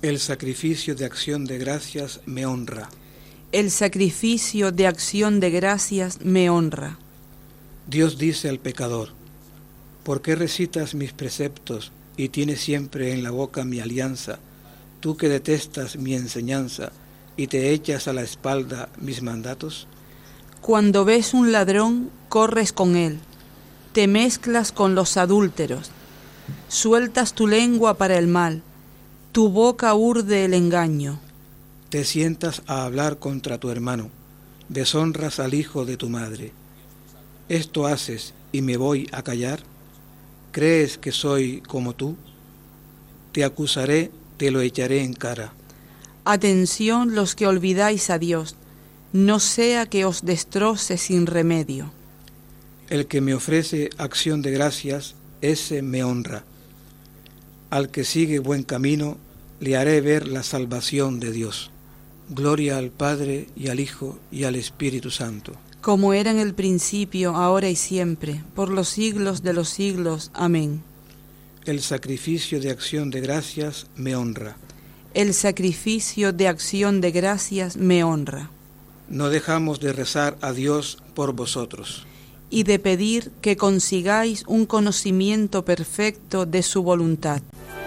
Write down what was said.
El sacrificio de acción de gracias me honra. El sacrificio de acción de gracias me honra. Dios dice al pecador: ¿por qué recitas mis preceptos y tienes siempre en la boca mi alianza, tú que detestas mi enseñanza y te echas a la espalda mis mandatos? Cuando ves un ladrón, corres con él, te mezclas con los adúlteros, sueltas tu lengua para el mal, tu boca urde el engaño. Te sientas a hablar contra tu hermano, deshonras al hijo de tu madre. ¿Esto haces y me voy a callar? ¿Crees que soy como tú? Te acusaré, te lo echaré en cara. Atención los que olvidáis a Dios, no sea que os destroce sin remedio. El que me ofrece acción de gracias, ese me honra. Al que sigue buen camino, le haré ver la salvación de Dios. Gloria al Padre y al Hijo y al Espíritu Santo. Como era en el principio, ahora y siempre, por los siglos de los siglos. Amén. El sacrificio de acción de gracias me honra. El sacrificio de acción de gracias me honra. No dejamos de rezar a Dios por vosotros. Y de pedir que consigáis un conocimiento perfecto de su voluntad.